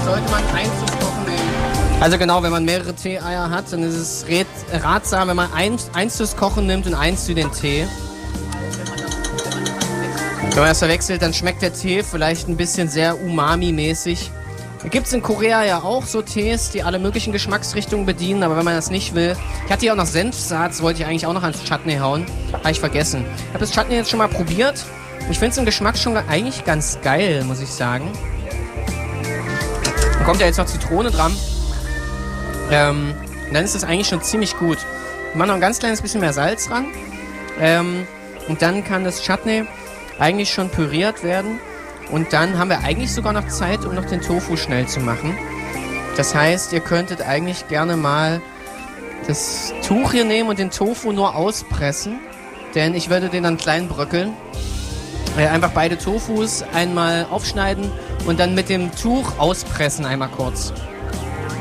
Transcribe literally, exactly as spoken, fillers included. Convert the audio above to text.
sollte man Einzugskochen nehmen. Also genau, wenn man mehrere Tee-Eier hat, dann ist es ratsam, wenn man eins, eins fürs Kochen nimmt und eins für den Tee. Wenn man das verwechselt, dann schmeckt der Tee vielleicht ein bisschen sehr umami-mäßig. Da gibt es in Korea ja auch so Tees, die alle möglichen Geschmacksrichtungen bedienen, aber wenn man das nicht will... Ich hatte hier auch noch Senfsaat, wollte ich eigentlich auch noch ans Chutney hauen. Habe ich vergessen. Ich habe das Chutney jetzt schon mal probiert. Ich finde es im Geschmack schon eigentlich ganz geil, muss ich sagen. Da kommt ja jetzt noch Zitrone dran. Ähm, und dann ist das eigentlich schon ziemlich gut. Wir machen noch ein ganz kleines bisschen mehr Salz ran. Ähm, und dann kann das Chutney eigentlich schon püriert werden. Und dann haben wir eigentlich sogar noch Zeit, um noch den Tofu schnell zu machen. Das heißt, ihr könntet eigentlich gerne mal das Tuch hier nehmen und den Tofu nur auspressen. Denn ich würde den dann klein bröckeln. Äh, einfach beide Tofus einmal aufschneiden und dann mit dem Tuch auspressen einmal kurz.